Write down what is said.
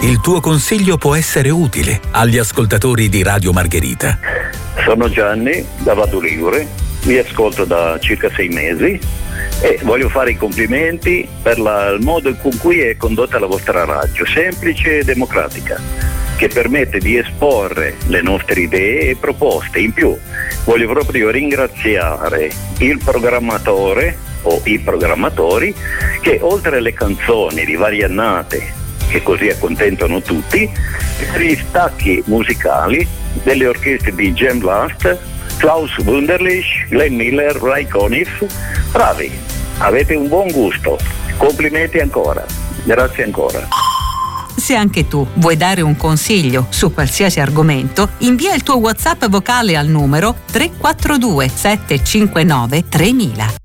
Il tuo consiglio può essere utile agli ascoltatori di Radio Margherita. Sono Gianni da Vado Ligure, vi ascolto da circa 6 mesi e voglio fare i complimenti per il modo con cui è condotta la vostra radio, semplice e democratica, che permette di esporre le nostre idee e proposte. In più voglio proprio ringraziare il programmatore o i programmatori che oltre alle canzoni di varie annate che così accontentano tutti, per gli stacchi musicali delle orchestre di Jan Last, Klaus Wunderlich, Glenn Miller, Ray Conniff. Bravi, avete un buon gusto, complimenti ancora, grazie ancora. Se anche tu vuoi dare un consiglio su qualsiasi argomento, invia il tuo WhatsApp vocale al numero 342 759 3000.